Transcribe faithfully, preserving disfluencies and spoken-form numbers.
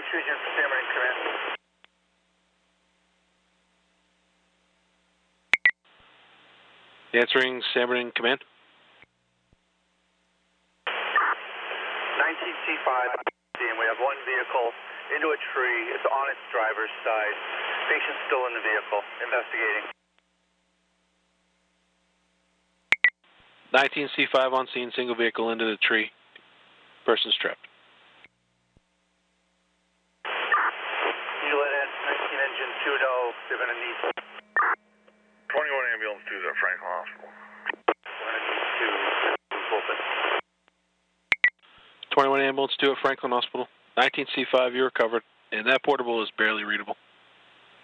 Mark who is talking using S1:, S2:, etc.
S1: intrusion for San Marine Command.
S2: Answering San Marine Command.
S1: nineteen C five, and we have one vehicle into a tree. It's on its driver's side. Patient's still in the vehicle, investigating.
S2: nineteen C five on scene, single vehicle into the tree. Person's trapped.
S1: Unit nineteen engine two no, they're going to need...
S3: twenty-one ambulance to the Franklin Hospital.
S1: We're going to need to move open.
S2: twenty-one ambulance two at Franklin Hospital. nineteen C five, you're covered, and that portable is barely readable.